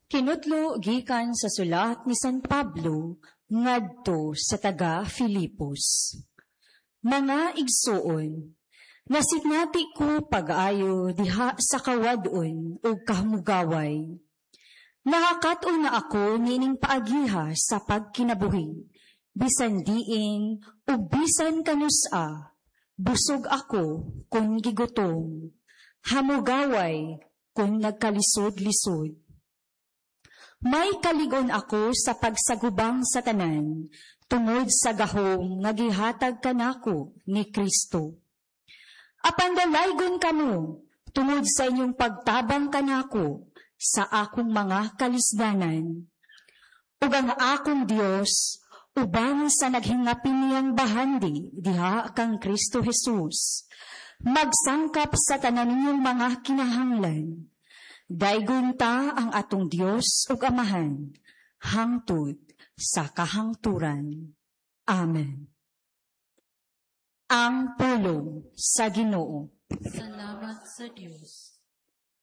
Kinutlo gikan sa sulat ni San Pablo ngadto sa taga Filipos. Mga igsuon, nasinati ko pag-ayo diha sa kawadon o kahumugaway. Nakakato na ako nining paagiha sa pagkinabuhi, bisan diin o bisan kanusa, busog ako kung gigutom, hamugaway kung nagkalisod-lisod. May kaligon ako sa pagsagubang sa tanan, tungod sa gahom nga gihatag kanako ni Kristo. Apan dalaygon kamo, tungod sa inyong pagtabang kanako sa akong mga kalisdanan. Ug ang akong Dios, ubang sa naghingapin niyang bahandi diha kang Kristo Jesus, magsangkap sa tanan ninyong mga kinahanglan. Daygon ta ang atong Dios ug Amahan, hangtod sa kahangturan. Amen. Ang pulong sa Ginoo. Salamat sa Diyos.